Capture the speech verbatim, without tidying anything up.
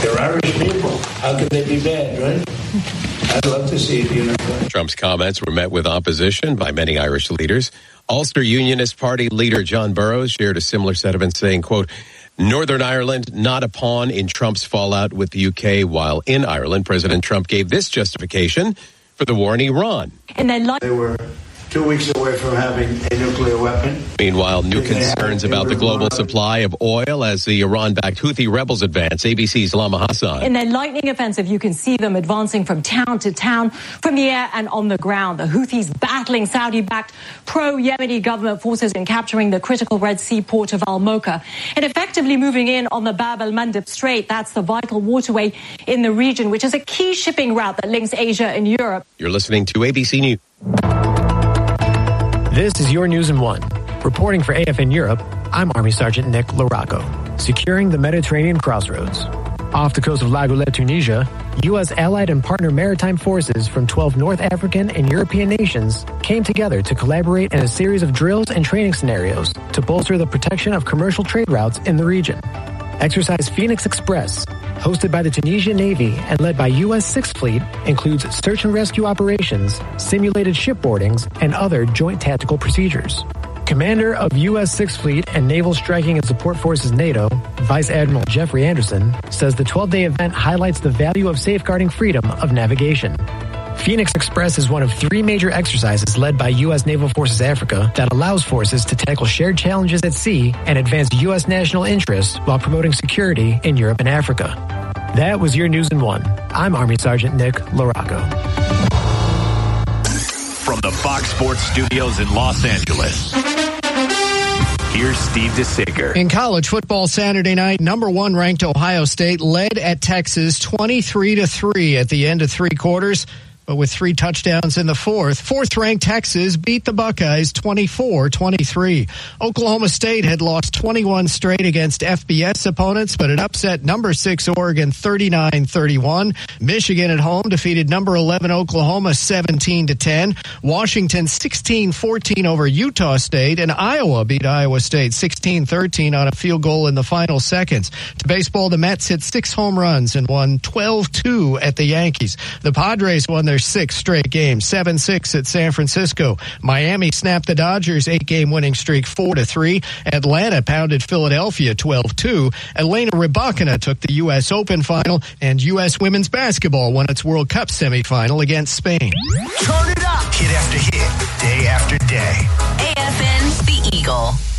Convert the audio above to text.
They're Irish people. How could they be bad, right? I'd love to see it unified. Trump's comments were met with opposition by many Irish leaders. Ulster Unionist Party leader John Burrows shared a similar sentiment, saying, quote, Northern Ireland not a pawn in Trump's fallout with the U K, while in Ireland, President Trump gave this justification for the war in Iran. And then They were two weeks away from having a nuclear weapon. Meanwhile, new concerns about the global supply of oil as the Iran-backed Houthi rebels advance. A B C's Lama Hassan. In their lightning offensive, you can see them advancing from town to town, from the air and on the ground. The Houthis battling Saudi-backed pro-Yemeni government forces in capturing the critical Red Sea port of Al-Mocha and effectively moving in on the Bab el-Mandeb Strait. That's the vital waterway in the region, which is a key shipping route that links Asia and Europe. You're listening to A B C News. This is your News in One. Reporting for A F N Europe, I'm Army Sergeant Nick Larocco. Securing the Mediterranean crossroads. Off the coast of La Goulette, Tunisia, U S allied and partner maritime forces from twelve North African and European nations came together to collaborate in a series of drills and training scenarios to bolster the protection of commercial trade routes in the region. Exercise Phoenix Express, hosted by the Tunisian Navy and led by U S Sixth Fleet, includes search and rescue operations, simulated shipboardings, and other joint tactical procedures. Commander of U S Sixth Fleet and Naval Striking and Support Forces NATO, Vice Admiral Jeffrey Anderson, says the twelve-day event highlights the value of safeguarding freedom of navigation. Phoenix Express is one of three major exercises led by U S Naval Forces Africa that allows forces to tackle shared challenges at sea and advance U S national interests while promoting security in Europe and Africa. That was your News in One. I'm Army Sergeant Nick Larocco. From the Fox Sports Studios in Los Angeles, here's Steve DeSager. In college football Saturday night, number one ranked Ohio State led at Texas twenty-three to three at the end of three quarters. But with three touchdowns in the fourth, fourth-ranked Texas beat the Buckeyes twenty-four twenty-three. Oklahoma State had lost twenty-one straight against F B S opponents, but it upset number six Oregon thirty-nine thirty-one. Michigan at home defeated number eleven Oklahoma seventeen to ten. Washington sixteen fourteen over Utah State, and Iowa beat Iowa State sixteen thirteen on a field goal in the final seconds. To baseball, the Mets hit six home runs and won twelve two at the Yankees. The Padres won their sixth straight game, seven six at San Francisco. Miami snapped the Dodgers' eight-game winning streak four to three. Atlanta pounded Philadelphia twelve two. Elena Rybakina took the U S Open final, and U S women's basketball won its World Cup semifinal against Spain. Turn it up. Hit after hit, day after day. A F N, The Eagle.